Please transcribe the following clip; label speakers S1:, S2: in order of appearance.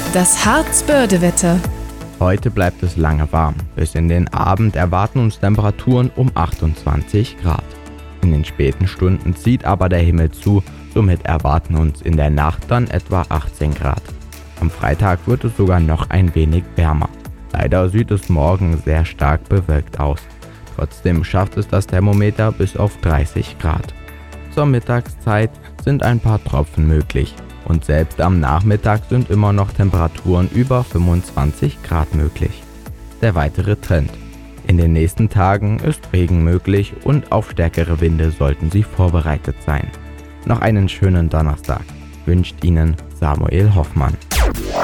S1: Das Harzbörde-Wetter.
S2: Heute bleibt es lange warm. Bis in den Abend erwarten uns Temperaturen um 28 Grad. In den späten Stunden zieht aber der Himmel zu, somit erwarten uns in der Nacht dann etwa 18 Grad. Am Freitag wird es sogar noch ein wenig wärmer. Leider sieht es morgen sehr stark bewölkt aus. Trotzdem schafft es das Thermometer bis auf 30 Grad. Zur Mittagszeit sind ein paar Tropfen möglich. Und selbst am Nachmittag sind immer noch Temperaturen über 25 Grad möglich. Der weitere Trend. In den nächsten Tagen ist Regen möglich und auf stärkere Winde sollten Sie vorbereitet sein. Noch einen schönen Donnerstag wünscht Ihnen Samuel Hoffmann.